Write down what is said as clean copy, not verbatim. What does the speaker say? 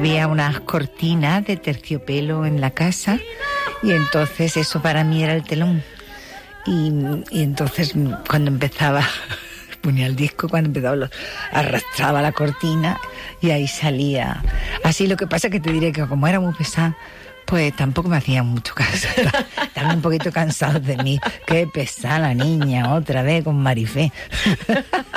había unas cortinas de terciopelo en la casa y entonces eso para mí era el telón. Y entonces cuando empezaba, ponía el disco, cuando empezaba arrastraba la cortina y ahí salía. Así, lo que pasa que te diré que como era muy pesada, pues tampoco me hacían mucho caso. Estaban un poquito cansados de mí. Qué pesada la niña, otra vez con Marifé.